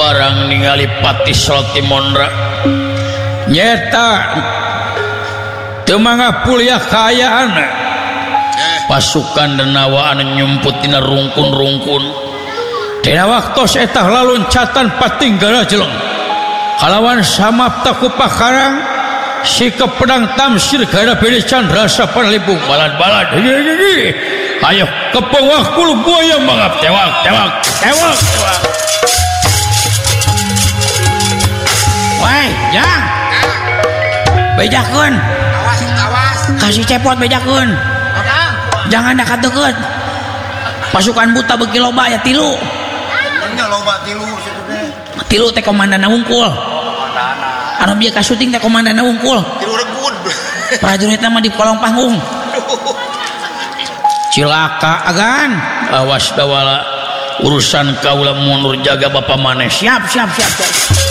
barang ningali Pati Saltimondra nyeta teu mangga puliah kaayaan pasukan denawaan nyumput tina rungkun-rungkun tina waktos eta laluncatan patinggala jeleng kalawan samapta ku pakarang si kepedang tamsir gara bede candra sapanlipung balad-balad ayo kepengwah kulu buaya mangap tewak woi jang bejakeun awas kasih cepot bejakeun jangan dekat deket pasukan buta beuki loba aya 3 nya loba 3 tilu teh komandanna wungkul anu bieu ka syuting teh komandanna wungkul 3 regun prajuritna mah di kolong panggung cilaka agan awas dawala urusan kaula mundur jaga bapa maneh siap